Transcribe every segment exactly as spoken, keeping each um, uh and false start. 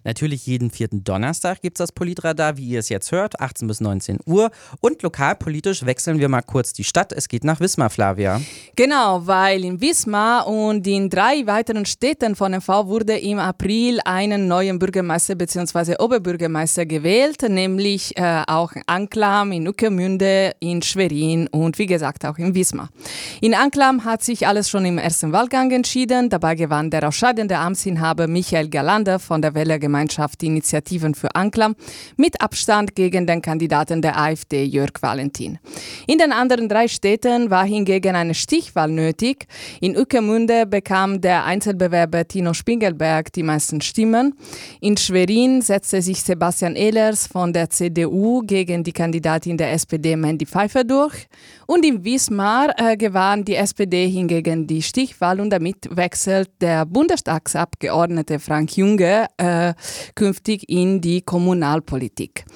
Natürlich jeden vierten Donnerstag gibt es das Politradar, wie ihr es jetzt hört, achtzehn bis neunzehn Uhr. Und lokalpolitisch wechseln wir mal kurz die Stadt. Es geht nach Wismar, Flavia. Genau, weil in Wismar und in drei weiteren Städten von M V wurde im April einen neuen Bürgermeister bzw. Oberbürgermeister gewählt, nämlich äh, auch in Anklam, in Ueckermünde, in Schwerin und wie gesagt auch in Wismar. In Anklam hat sich alles schon im ersten Wahlgang entschieden. Dabei gewann der ausscheidende Amtsinhaber Michael Galander von der Wählergemeinschaft Initiativen für Anklam mit Abstand gegen den Kandidaten der AfD Jörg Valentin. In den anderen drei Städten war hingegen eine Stichwahl nötig. In Ueckermünde bekam der Einzelbewerber Tino Spiegelberg die meisten Stimmen. In Schwerin setzte sich Sebastian Ehlers von der C D U gegen die Kandidatin der S P D Mandy Pfeiffer durch. Und in Wismar äh, gewann die S P D hingegen die Stichwahl und damit wechselt der Bundestagsabgeordnete Frank Junge äh, künftig in die Kommunalpolitik.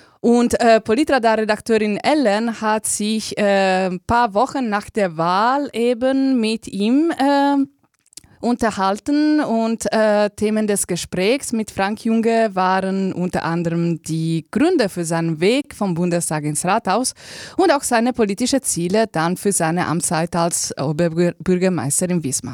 Und äh, Politradar-Redakteurin Ellen hat sich äh, ein paar Wochen nach der Wahl eben mit ihm äh, unterhalten und äh, Themen des Gesprächs mit Frank Junge waren unter anderem die Gründe für seinen Weg vom Bundestag ins Rathaus und auch seine politischen Ziele dann für seine Amtszeit als Oberbürgermeister in Wismar.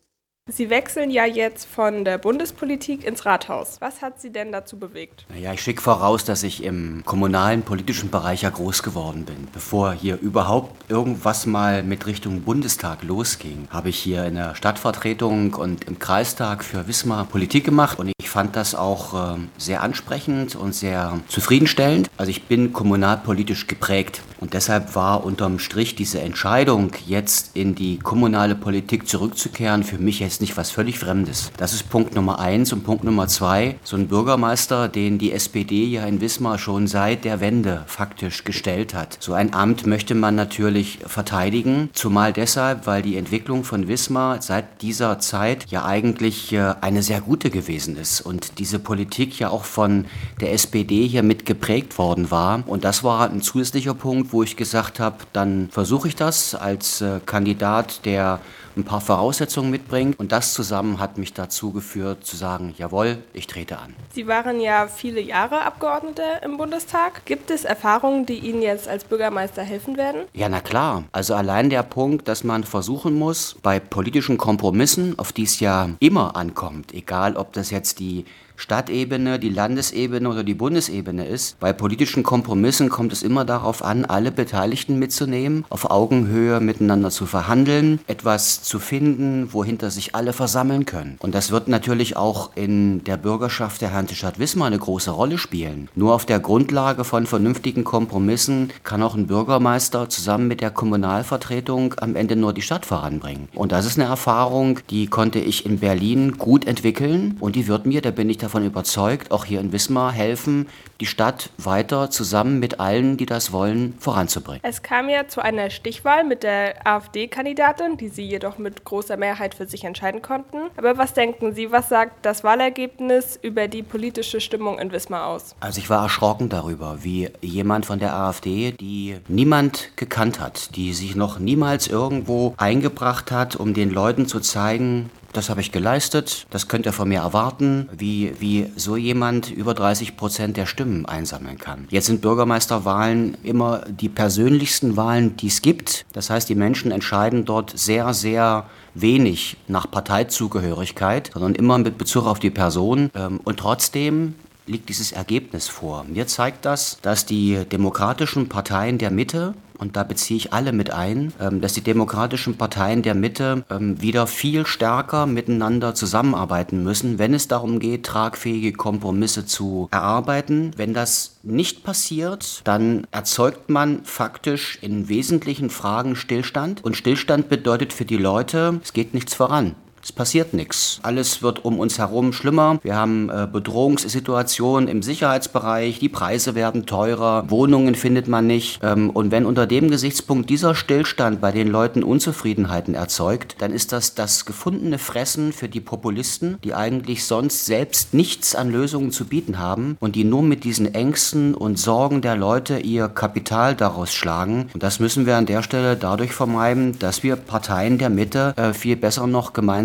Sie wechseln ja jetzt von der Bundespolitik ins Rathaus. Was hat Sie denn dazu bewegt? Naja, ich schicke voraus, dass ich im kommunalen politischen Bereich ja groß geworden bin. Bevor hier überhaupt irgendwas mal mit Richtung Bundestag losging, habe ich hier in der Stadtvertretung und im Kreistag für Wismar Politik gemacht. Und ich fand das auch äh, sehr ansprechend und sehr zufriedenstellend. Also ich bin kommunalpolitisch geprägt. Und deshalb war unterm Strich diese Entscheidung, jetzt in die kommunale Politik zurückzukehren, für mich jetzt nicht was völlig Fremdes. Das ist Punkt Nummer eins. Und Punkt Nummer zwei, so ein Bürgermeister, den die S P D ja in Wismar schon seit der Wende faktisch gestellt hat. So ein Amt möchte man natürlich verteidigen, zumal deshalb, weil die Entwicklung von Wismar seit dieser Zeit ja eigentlich eine sehr gute gewesen ist und diese Politik ja auch von der S P D hier mit geprägt worden war. Und das war ein zusätzlicher Punkt, wo ich gesagt habe, dann versuche ich das als äh, Kandidat, der ein paar Voraussetzungen mitbringt. Und das zusammen hat mich dazu geführt, zu sagen, jawohl, ich trete an. Sie waren ja viele Jahre Abgeordnete im Bundestag. Gibt es Erfahrungen, die Ihnen jetzt als Bürgermeister helfen werden? Ja, na klar. Also allein der Punkt, dass man versuchen muss, bei politischen Kompromissen, auf die es ja immer ankommt, egal ob das jetzt die Stadtebene, die Landesebene oder die Bundesebene ist. Bei politischen Kompromissen kommt es immer darauf an, alle Beteiligten mitzunehmen, auf Augenhöhe miteinander zu verhandeln, etwas zu finden, wohinter sich alle versammeln können. Und das wird natürlich auch in der Bürgerschaft der Hansestadt Wismar eine große Rolle spielen. Nur auf der Grundlage von vernünftigen Kompromissen kann auch ein Bürgermeister zusammen mit der Kommunalvertretung am Ende nur die Stadt voranbringen. Und das ist eine Erfahrung, die konnte ich in Berlin gut entwickeln und die wird mir, da bin ich davon überzeugt, auch hier in Wismar helfen, die Stadt weiter zusammen mit allen, die das wollen, voranzubringen. Es kam ja zu einer Stichwahl mit der AfD-Kandidatin, die Sie jedoch mit großer Mehrheit für sich entscheiden konnten. Aber was denken Sie, was sagt das Wahlergebnis über die politische Stimmung in Wismar aus? Also ich war erschrocken darüber, wie jemand von der AfD, die niemand gekannt hat, die sich noch niemals irgendwo eingebracht hat, um den Leuten zu zeigen, das habe ich geleistet, das könnt ihr von mir erwarten, wie, wie so jemand über dreißig Prozent der Stimmen einsammeln kann. Jetzt sind Bürgermeisterwahlen immer die persönlichsten Wahlen, die es gibt. Das heißt, die Menschen entscheiden dort sehr, sehr wenig nach Parteizugehörigkeit, sondern immer mit Bezug auf die Person. Und trotzdem liegt dieses Ergebnis vor. Mir zeigt das, dass die demokratischen Parteien der Mitte, und da beziehe ich alle mit ein, dass die demokratischen Parteien der Mitte wieder viel stärker miteinander zusammenarbeiten müssen, wenn es darum geht, tragfähige Kompromisse zu erarbeiten. Wenn das nicht passiert, dann erzeugt man faktisch in wesentlichen Fragen Stillstand. Und Stillstand bedeutet für die Leute, es geht nichts voran. Es passiert nichts. Alles wird um uns herum schlimmer. Wir haben äh, Bedrohungssituationen im Sicherheitsbereich. Die Preise werden teurer. Wohnungen findet man nicht. Ähm, und wenn unter dem Gesichtspunkt dieser Stillstand bei den Leuten Unzufriedenheiten erzeugt, dann ist das das gefundene Fressen für die Populisten, die eigentlich sonst selbst nichts an Lösungen zu bieten haben und die nur mit diesen Ängsten und Sorgen der Leute ihr Kapital daraus schlagen. Und das müssen wir an der Stelle dadurch vermeiden, dass wir Parteien der Mitte äh, viel besser noch gemeinsam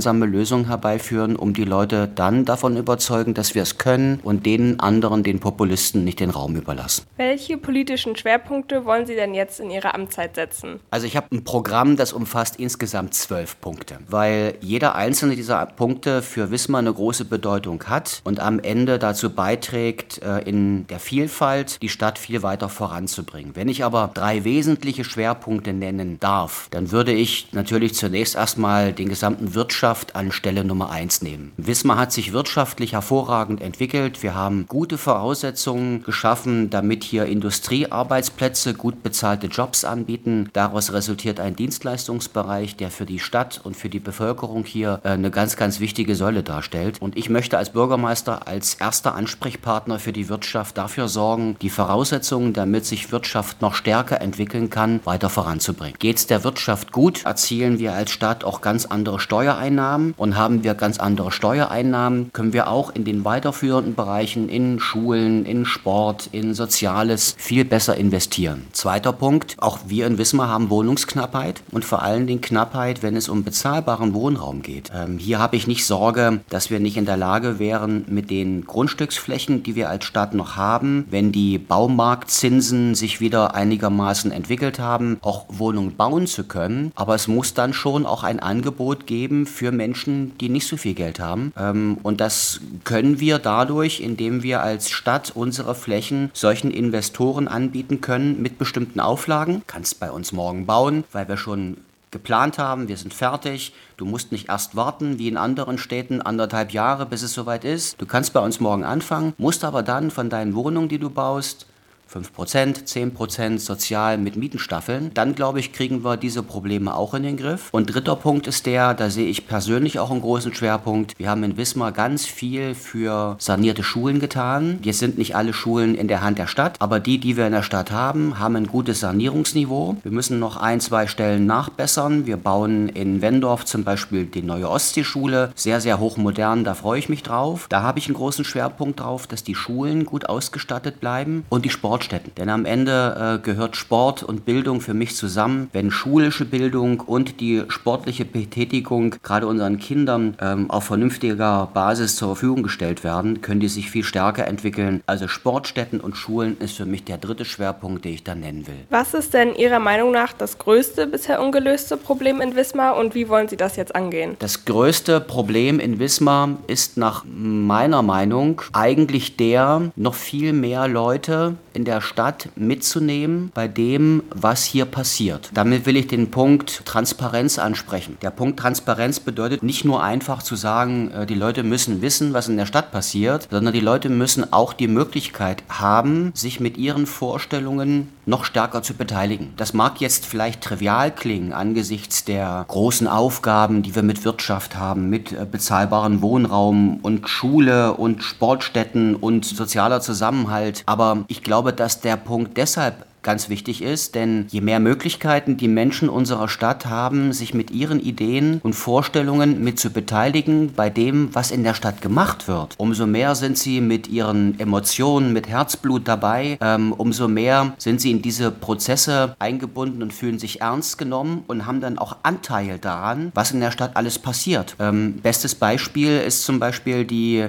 gemeinsame Lösungen herbeiführen, um die Leute dann davon überzeugen, dass wir es können und den anderen, den Populisten, nicht den Raum überlassen. Welche politischen Schwerpunkte wollen Sie denn jetzt in Ihrer Amtszeit setzen? Also ich habe ein Programm, das umfasst insgesamt zwölf Punkte, weil jeder einzelne dieser Punkte für Wismar eine große Bedeutung hat und am Ende dazu beiträgt, in der Vielfalt die Stadt viel weiter voranzubringen. Wenn ich aber drei wesentliche Schwerpunkte nennen darf, dann würde ich natürlich zunächst erstmal den gesamten Wirtschaft an Stelle Nummer eins nehmen. Wismar hat sich wirtschaftlich hervorragend entwickelt. Wir haben gute Voraussetzungen geschaffen, damit hier Industriearbeitsplätze, gut bezahlte Jobs anbieten. Daraus resultiert ein Dienstleistungsbereich, der für die Stadt und für die Bevölkerung hier eine ganz, ganz wichtige Säule darstellt. Und ich möchte als Bürgermeister als erster Ansprechpartner für die Wirtschaft dafür sorgen, die Voraussetzungen, damit sich Wirtschaft noch stärker entwickeln kann, weiter voranzubringen. Geht es der Wirtschaft gut, erzielen wir als Stadt auch ganz andere Steuereinnahmen und haben wir ganz andere Steuereinnahmen, können wir auch in den weiterführenden Bereichen, in Schulen, in Sport, in Soziales viel besser investieren. Zweiter Punkt, auch wir in Wismar haben Wohnungsknappheit und vor allen Dingen Knappheit, wenn es um bezahlbaren Wohnraum geht. Ähm, hier habe ich nicht Sorge, dass wir nicht in der Lage wären, mit den Grundstücksflächen, die wir als Stadt noch haben, wenn die Baumarktzinsen sich wieder einigermaßen entwickelt haben, auch Wohnungen bauen zu können. Aber es muss dann schon auch ein Angebot geben für Menschen, die nicht so viel Geld haben. Ähm, und das können wir dadurch, indem wir als Stadt unsere Flächen solchen Investoren anbieten können mit bestimmten Auflagen. Kannst bei uns morgen bauen, weil wir schon geplant haben, wir sind fertig. Du musst nicht erst warten, wie in anderen Städten, anderthalb Jahre, bis es soweit ist. Du kannst bei uns morgen anfangen, musst aber dann von deinen Wohnungen, die du baust, fünf Prozent, zehn Prozent sozial mit Mieten staffeln. Dann, glaube ich, kriegen wir diese Probleme auch in den Griff. Und dritter Punkt ist der, da sehe ich persönlich auch einen großen Schwerpunkt. Wir haben in Wismar ganz viel für sanierte Schulen getan. Jetzt sind nicht alle Schulen in der Hand der Stadt, aber die, die wir in der Stadt haben, haben ein gutes Sanierungsniveau. Wir müssen noch ein, zwei Stellen nachbessern. Wir bauen in Wendorf zum Beispiel die neue Ostseeschule. Sehr, sehr hochmodern, da freue ich mich drauf. Da habe ich einen großen Schwerpunkt drauf, dass die Schulen gut ausgestattet bleiben und die Sport Sportstätten. Denn am Ende äh, gehört Sport und Bildung für mich zusammen. Wenn schulische Bildung und die sportliche Betätigung gerade unseren Kindern ähm, auf vernünftiger Basis zur Verfügung gestellt werden, können die sich viel stärker entwickeln. Also Sportstätten und Schulen ist für mich der dritte Schwerpunkt, den ich da nennen will. Was ist denn Ihrer Meinung nach das größte bisher ungelöste Problem in Wismar und wie wollen Sie das jetzt angehen? Das größte Problem in Wismar ist nach meiner Meinung eigentlich der, noch viel mehr Leute in der Stadt mitzunehmen bei dem, was hier passiert. Damit will ich den Punkt Transparenz ansprechen. Der Punkt Transparenz bedeutet nicht nur einfach zu sagen, die Leute müssen wissen, was in der Stadt passiert, sondern die Leute müssen auch die Möglichkeit haben, sich mit ihren Vorstellungen noch stärker zu beteiligen. Das mag jetzt vielleicht trivial klingen angesichts der großen Aufgaben, die wir mit Wirtschaft haben, mit bezahlbarem Wohnraum und Schule und Sportstätten und sozialer Zusammenhalt. Aber ich glaube, dass der Punkt deshalb ganz wichtig ist, denn je mehr Möglichkeiten die Menschen unserer Stadt haben, sich mit ihren Ideen und Vorstellungen mit zu beteiligen bei dem, was in der Stadt gemacht wird, umso mehr sind sie mit ihren Emotionen, mit Herzblut dabei, ähm, umso mehr sind sie in diese Prozesse eingebunden und fühlen sich ernst genommen und haben dann auch Anteil daran, was in der Stadt alles passiert. Ähm, bestes Beispiel ist zum Beispiel die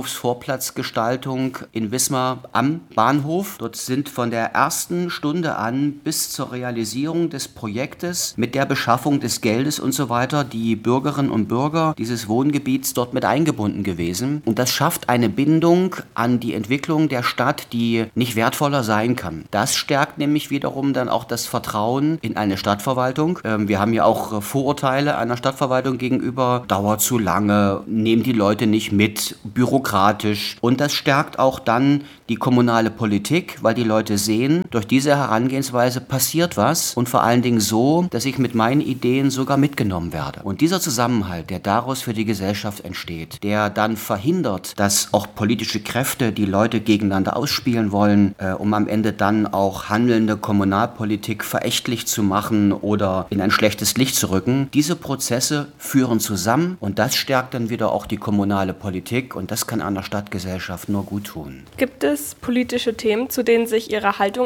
Bahnhofsvorplatzgestaltung in Wismar am Bahnhof. Dort sind von der ersten Stunde Stunde an bis zur Realisierung des Projektes mit der Beschaffung des Geldes und so weiter die Bürgerinnen und Bürger dieses Wohngebiets dort mit eingebunden gewesen. Und das schafft eine Bindung an die Entwicklung der Stadt, die nicht wertvoller sein kann. Das stärkt nämlich wiederum dann auch das Vertrauen in eine Stadtverwaltung. Ähm, wir haben ja auch Vorurteile einer Stadtverwaltung gegenüber. Dauert zu lange, nehmen die Leute nicht mit, bürokratisch. Und das stärkt auch dann die kommunale Politik, weil die Leute sehen, durch diese Herangehensweise passiert was und vor allen Dingen so, dass ich mit meinen Ideen sogar mitgenommen werde. Und dieser Zusammenhalt, der daraus für die Gesellschaft entsteht, der dann verhindert, dass auch politische Kräfte die Leute gegeneinander ausspielen wollen, äh, um am Ende dann auch handelnde Kommunalpolitik verächtlich zu machen oder in ein schlechtes Licht zu rücken. Diese Prozesse führen zusammen und das stärkt dann wieder auch die kommunale Politik und das kann einer Stadtgesellschaft nur gut tun. Gibt es politische Themen, zu denen sich Ihre Haltung über die letzten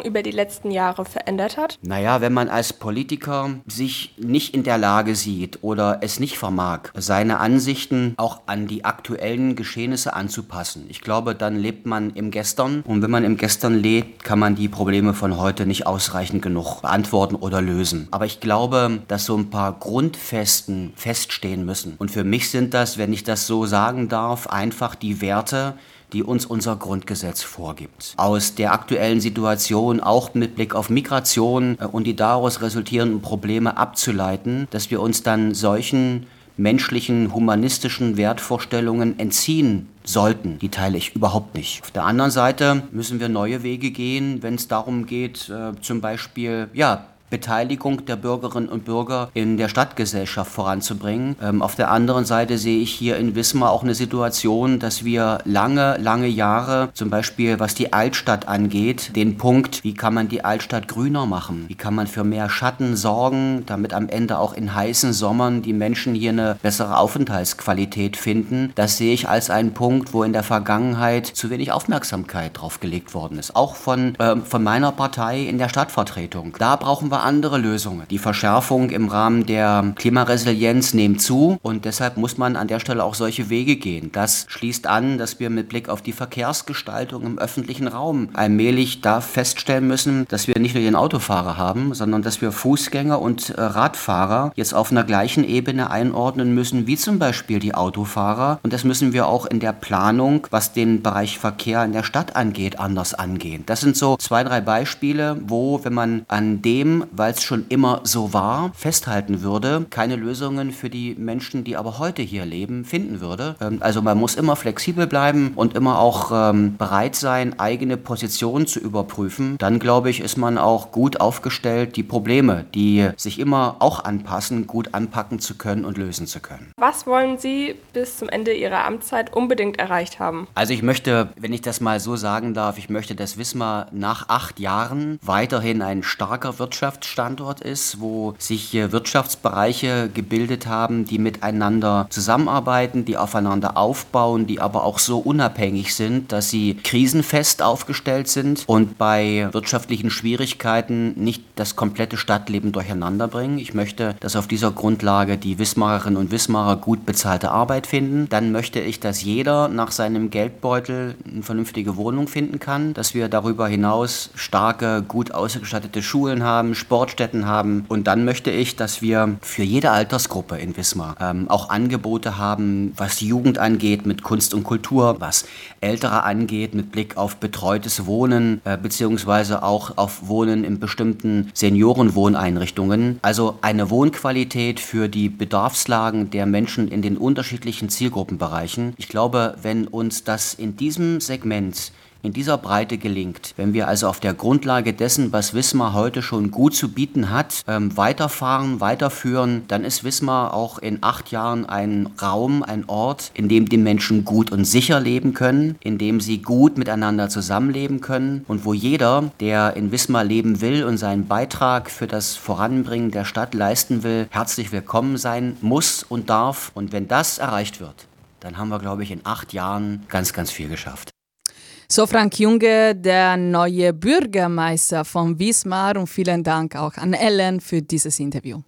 letzten Jahre verändert hat? Naja, wenn man als Politiker sich nicht in der Lage sieht oder es nicht vermag, seine Ansichten auch an die aktuellen Geschehnisse anzupassen. Ich glaube, dann lebt man im Gestern. Und wenn man im Gestern lebt, kann man die Probleme von heute nicht ausreichend genug beantworten oder lösen. Aber ich glaube, dass so ein paar Grundfesten feststehen müssen. Und für mich sind das, wenn ich das so sagen darf, einfach die Werte, die uns unser Grundgesetz vorgibt. Aus der aktuellen Situation, auch mit Blick auf Migration und die daraus resultierenden Probleme abzuleiten, dass wir uns dann solchen menschlichen, humanistischen Wertvorstellungen entziehen sollten. Die teile ich überhaupt nicht. Auf der anderen Seite müssen wir neue Wege gehen, wenn es darum geht, äh, zum Beispiel, ja, Beteiligung der Bürgerinnen und Bürger in der Stadtgesellschaft voranzubringen. Ähm, auf der anderen Seite sehe ich hier in Wismar auch eine Situation, dass wir lange, lange Jahre, zum Beispiel was die Altstadt angeht, den Punkt, wie kann man die Altstadt grüner machen? Wie kann man für mehr Schatten sorgen, damit am Ende auch in heißen Sommern die Menschen hier eine bessere Aufenthaltsqualität finden? Das sehe ich als einen Punkt, wo in der Vergangenheit zu wenig Aufmerksamkeit drauf gelegt worden ist. Auch von, äh, von meiner Partei in der Stadtvertretung. Da brauchen wir andere Lösungen. Die Verschärfung im Rahmen der Klimaresilienz nimmt zu und deshalb muss man an der Stelle auch solche Wege gehen. Das schließt an, dass wir mit Blick auf die Verkehrsgestaltung im öffentlichen Raum allmählich da feststellen müssen, dass wir nicht nur den Autofahrer haben, sondern dass wir Fußgänger und äh, Radfahrer jetzt auf einer gleichen Ebene einordnen müssen, wie zum Beispiel die Autofahrer. Und das müssen wir auch in der Planung, was den Bereich Verkehr in der Stadt angeht, anders angehen. Das sind so zwei, drei Beispiele, wo, wenn man an dem, weil es schon immer so war, festhalten würde, keine Lösungen für die Menschen, die aber heute hier leben, finden würde. Ähm, also man muss immer flexibel bleiben und immer auch ähm, bereit sein, eigene Positionen zu überprüfen. Dann, glaube ich, ist man auch gut aufgestellt, die Probleme, die sich immer auch anpassen, gut anpacken zu können und lösen zu können. Was wollen Sie bis zum Ende Ihrer Amtszeit unbedingt erreicht haben? Also ich möchte, wenn ich das mal so sagen darf, ich möchte, dass Wismar nach acht Jahren weiterhin ein starker Wirtschaftsstandort ist, wo sich Wirtschaftsbereiche gebildet haben, die miteinander zusammenarbeiten, die aufeinander aufbauen, die aber auch so unabhängig sind, dass sie krisenfest aufgestellt sind und bei wirtschaftlichen Schwierigkeiten nicht das komplette Stadtleben durcheinander bringen. Ich möchte, dass auf dieser Grundlage die Wismarerinnen und Wismarer gut bezahlte Arbeit finden. Dann möchte ich, dass jeder nach seinem Geldbeutel eine vernünftige Wohnung finden kann, dass wir darüber hinaus starke, gut ausgestattete Schulen haben, Sportstätten haben. Und dann möchte ich, dass wir für jede Altersgruppe in Wismar ähm, auch Angebote haben, was die Jugend angeht mit Kunst und Kultur, was Ältere angeht mit Blick auf betreutes Wohnen, äh, beziehungsweise auch auf Wohnen in bestimmten Seniorenwohneinrichtungen. Also eine Wohnqualität für die Bedarfslagen der Menschen in den unterschiedlichen Zielgruppenbereichen. Ich glaube, wenn uns das in diesem Segment in dieser Breite gelingt. Wenn wir also auf der Grundlage dessen, was Wismar heute schon gut zu bieten hat, ähm, weiterfahren, weiterführen, dann ist Wismar auch in acht Jahren ein Raum, ein Ort, in dem die Menschen gut und sicher leben können, in dem sie gut miteinander zusammenleben können und wo jeder, der in Wismar leben will und seinen Beitrag für das Voranbringen der Stadt leisten will, herzlich willkommen sein muss und darf. Und wenn das erreicht wird, dann haben wir, glaube ich, in acht Jahren ganz, ganz viel geschafft. So Frank Junge, der neue Bürgermeister von Wismar, und vielen Dank auch an Ellen für dieses Interview.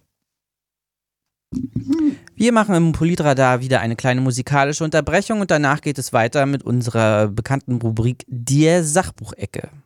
Wir machen im Politradar wieder eine kleine musikalische Unterbrechung und danach geht es weiter mit unserer bekannten Rubrik Der Sachbuchecke.